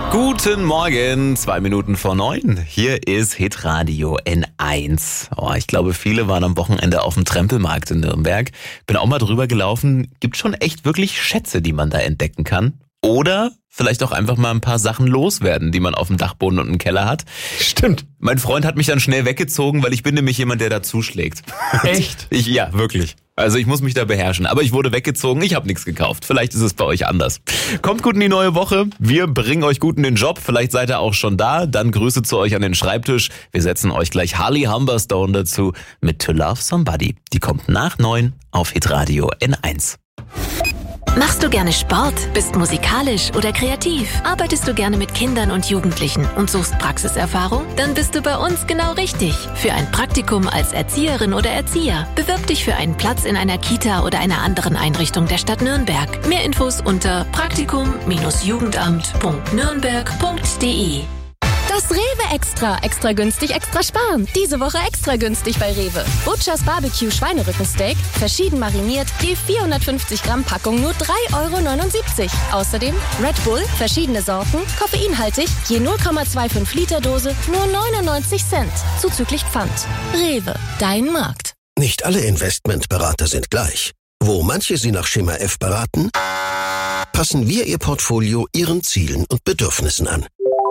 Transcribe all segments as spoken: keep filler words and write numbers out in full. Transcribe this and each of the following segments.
Guten Morgen, zwei Minuten vor neun. Hier ist Hitradio N eins. Oh, ich glaube, viele waren am Wochenende auf dem Trempelmarkt in Nürnberg. Bin auch mal drüber gelaufen. Gibt schon echt wirklich Schätze, die man da entdecken kann. Oder vielleicht auch einfach mal ein paar Sachen loswerden, die man auf dem Dachboden und im Keller hat. Stimmt. Mein Freund hat mich dann schnell weggezogen, weil ich bin nämlich jemand, der da zuschlägt. Echt? Ich, ja, wirklich. Also ich muss mich da beherrschen. Aber ich wurde weggezogen, ich habe nichts gekauft. Vielleicht ist es bei euch anders. Kommt gut in die neue Woche. Wir bringen euch gut in den Job. Vielleicht seid ihr auch schon da. Dann Grüße zu euch an den Schreibtisch. Wir setzen euch gleich Harley Humberstone dazu mit To Love Somebody. Die kommt nach neun auf Hitradio N eins. Machst du gerne Sport, bist musikalisch oder kreativ? Arbeitest du gerne mit Kindern und Jugendlichen und suchst Praxiserfahrung? Dann bist du bei uns genau richtig. Für ein Praktikum als Erzieherin oder Erzieher. Bewirb dich für einen Platz in einer Kita oder einer anderen Einrichtung der Stadt Nürnberg. Mehr Infos unter praktikum Bindestrich jugendamt Punkt nürnberg Punkt de. Das Rewe Extra. Extra günstig, extra sparen. Diese Woche extra günstig bei Rewe. Butchers Barbecue Schweinerückensteak, verschieden mariniert, je vierhundertfünfzig Gramm Packung nur drei Euro neunundsiebzig. Außerdem Red Bull, verschiedene Sorten, koffeinhaltig, je null Komma fünfundzwanzig Liter Dose, nur neunundneunzig Cent. Zuzüglich Pfand. Rewe, dein Markt. Nicht alle Investmentberater sind gleich. Wo manche Sie nach Schema F beraten, passen wir Ihr Portfolio Ihren Zielen und Bedürfnissen an.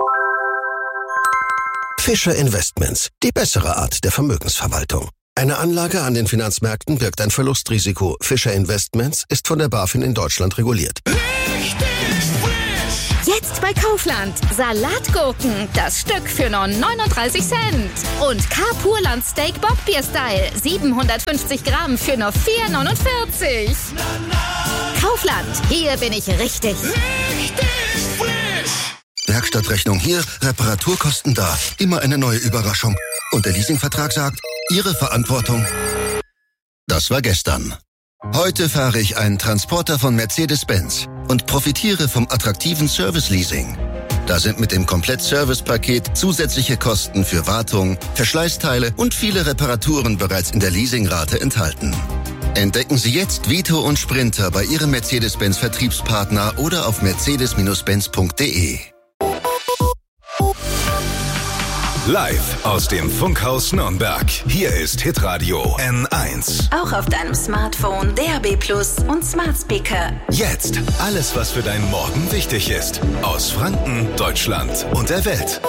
Fischer Investments, die bessere Art der Vermögensverwaltung. Eine Anlage an den Finanzmärkten birgt ein Verlustrisiko. Fischer Investments ist von der BaFin in Deutschland reguliert. Jetzt bei Kaufland. Salatgurken, das Stück für nur neununddreißig Cent. Und K-Purland Steak Bockbier Style, siebenhundertfünfzig Gramm für nur vier neunundvierzig. Kaufland, hier bin ich richtig. Richtig frisch. Werkstattrechnung hier, Reparaturkosten da. Immer eine neue Überraschung. Und der Leasingvertrag sagt, Ihre Verantwortung. Das war gestern. Heute fahre ich einen Transporter von Mercedes-Benz und profitiere vom attraktiven Service-Leasing. Da sind mit dem Komplett-Service-Paket zusätzliche Kosten für Wartung, Verschleißteile und viele Reparaturen bereits in der Leasingrate enthalten. Entdecken Sie jetzt Vito und Sprinter bei Ihrem Mercedes-Benz-Vertriebspartner oder auf mercedes Benz punkt de. Live aus dem Funkhaus Nürnberg. Hier ist Hitradio N eins. Auch auf deinem Smartphone, D A B Plus und Smart Speaker. Jetzt alles, was für deinen Morgen wichtig ist. Aus Franken, Deutschland und der Welt.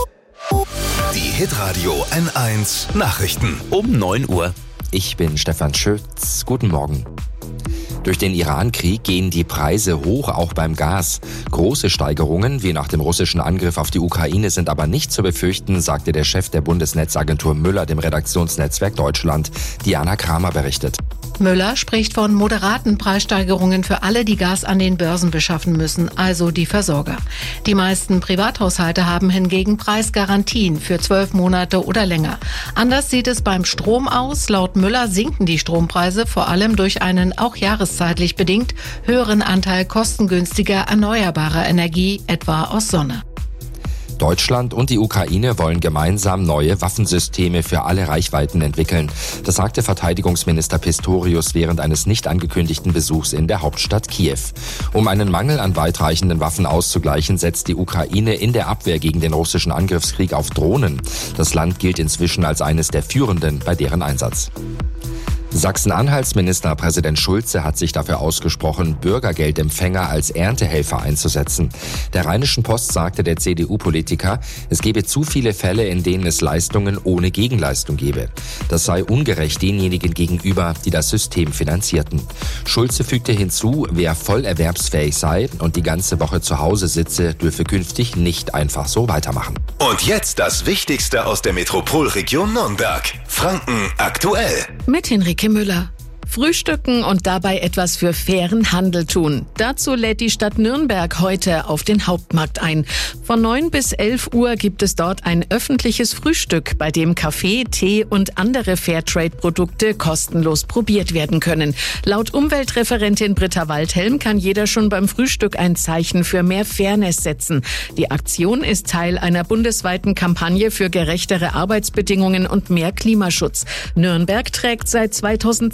Die Hitradio N eins Nachrichten. Um neun Uhr. Ich bin Stefan Schütz. Guten Morgen. Durch den Iran-Krieg gehen die Preise hoch, auch beim Gas. Große Steigerungen wie nach dem russischen Angriff auf die Ukraine sind aber nicht zu befürchten, sagte der Chef der Bundesnetzagentur Müller dem Redaktionsnetzwerk Deutschland. Diana Kramer berichtet. Müller spricht von moderaten Preissteigerungen für alle, die Gas an den Börsen beschaffen müssen, also die Versorger. Die meisten Privathaushalte haben hingegen Preisgarantien für zwölf Monate oder länger. Anders sieht es beim Strom aus. Laut Müller sinken die Strompreise vor allem durch einen auch jahreszeitlich bedingt höheren Anteil kostengünstiger erneuerbarer Energie, etwa aus Sonne. Deutschland und die Ukraine wollen gemeinsam neue Waffensysteme für alle Reichweiten entwickeln. Das sagte Verteidigungsminister Pistorius während eines nicht angekündigten Besuchs in der Hauptstadt Kiew. Um einen Mangel an weitreichenden Waffen auszugleichen, setzt die Ukraine in der Abwehr gegen den russischen Angriffskrieg auf Drohnen. Das Land gilt inzwischen als eines der führenden bei deren Einsatz. Sachsen-Anhalts Ministerpräsident Schulze hat sich dafür ausgesprochen, Bürgergeldempfänger als Erntehelfer einzusetzen. Der Rheinischen Post sagte der C D U-Politiker, es gebe zu viele Fälle, in denen es Leistungen ohne Gegenleistung gebe. Das sei ungerecht denjenigen gegenüber, die das System finanzierten. Schulze fügte hinzu, wer voll erwerbsfähig sei und die ganze Woche zu Hause sitze, dürfe künftig nicht einfach so weitermachen. Und jetzt das Wichtigste aus der Metropolregion Nürnberg. Franken aktuell. Mit Henrike Müller. Frühstücken und dabei etwas für fairen Handel tun. Dazu lädt die Stadt Nürnberg heute auf den Hauptmarkt ein. Von neun bis elf Uhr gibt es dort ein öffentliches Frühstück, bei dem Kaffee, Tee und andere Fairtrade-Produkte kostenlos probiert werden können. Laut Umweltreferentin Britta Waldhelm kann jeder schon beim Frühstück ein Zeichen für mehr Fairness setzen. Die Aktion ist Teil einer bundesweiten Kampagne für gerechtere Arbeitsbedingungen und mehr Klimaschutz. Nürnberg trägt seit zweitausendzehn den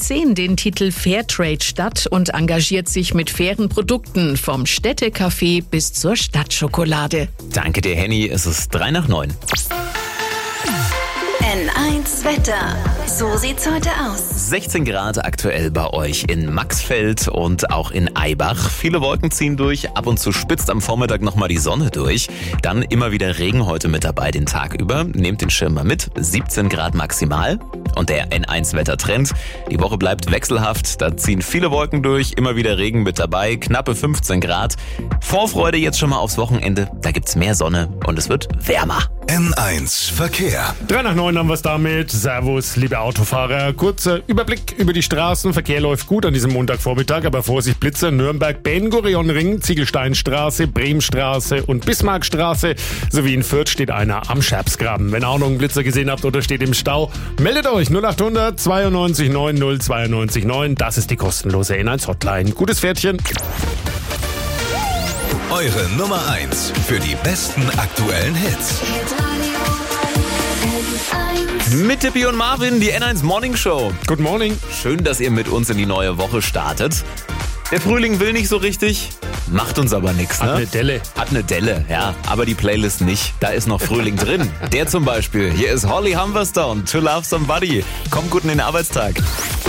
den Titel Fairtrade-Stadt und engagiert sich mit fairen Produkten vom Städtecafé bis zur Stadtschokolade. Danke dir, Henny. Es ist drei nach neun. N eins Wetter. So sieht's heute aus. sechzehn Grad aktuell bei euch in Maxfeld und auch in Eibach. Viele Wolken ziehen durch, ab und zu spitzt am Vormittag nochmal die Sonne durch. Dann immer wieder Regen heute mit dabei den Tag über. Nehmt den Schirm mal mit, siebzehn Grad maximal. Und der N eins Wettertrend. Die Woche bleibt wechselhaft, da ziehen viele Wolken durch, immer wieder Regen mit dabei, knappe fünfzehn Grad. Vorfreude jetzt schon mal aufs Wochenende, da gibt's mehr Sonne und es wird wärmer. N eins Verkehr. Drei nach neun haben wir es damit. Servus, liebe Autofahrer. Kurzer Überblick über die Straßen. Verkehr läuft gut an diesem Montagvormittag, aber Vorsicht Blitzer. Nürnberg, Ben-Gurion-Ring, Ziegelsteinstraße, Bremstraße und Bismarckstraße. Sowie in Fürth steht einer am Scherbsgraben. Wenn ihr auch noch einen Blitzer gesehen habt oder steht im Stau, meldet euch null achthundert zweiundneunzig neun null zweiundneunzig neun. Das ist die kostenlose N eins Hotline. Gutes Pferdchen. Eure Nummer eins für die besten aktuellen Hits. Mit Tippi und Marvin, die N eins Morning Show. Good morning. Schön, dass ihr mit uns in die neue Woche startet. Der Frühling will nicht so richtig, macht uns aber nichts. Ne? Hat eine Delle. Hat eine Delle, ja. Aber die Playlist nicht. Da ist noch Frühling drin. Der zum Beispiel. Hier ist Holly Humberstone, To Love Somebody. Kommt gut in den Arbeitstag.